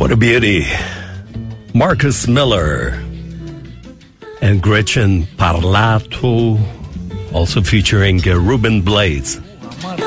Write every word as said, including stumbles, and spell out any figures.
What a beauty. Marcus Miller and Gretchen Parlato, also featuring uh, Ruben Blades.